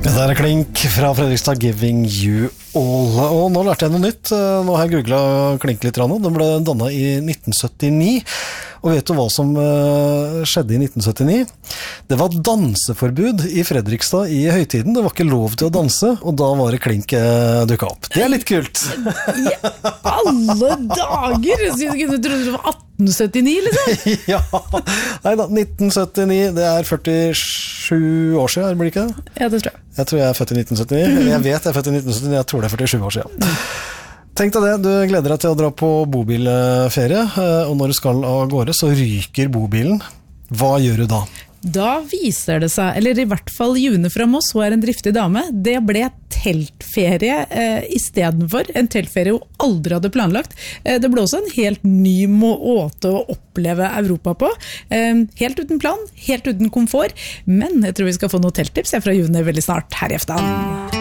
Det der Klink fra Fredrikstad, Giving You All. Og nå lærte jeg noe nytt. Nå har jeg googlet Klink litt. Den ble dannet i 1979. Og vet du hva som skjedde i 1979? Det var danseforbud i Fredrikstad i høytiden. Det var ikke lov til å danse, og da var det Klink dukket opp. Det litt kult. I alle dager! Så jeg kunne tro det var 1879, liksom. Ja, neida, 1979, det 47 år siden, blir det ikke det? Ja, det tror jeg. Jeg tror jeg født i 1979. Jeg vet jeg født i 1979, jeg tror det 47 år siden. Tenk deg det, du gleder deg til å dra på bobilferie, og når du skal av gårde, så ryker bobilen. Hva gjør du da? Da viser det seg, eller i hvert fall June fra Moss, hun en driftig dame, det ble teltferie i stedet for, en teltferie hun aldri hadde planlagt. Det ble også en helt ny måte å oppleve Europa på. Helt uten plan, helt uten komfort, men jeg tror vi skal få noen telttips fra June veldig snart her i Eftan.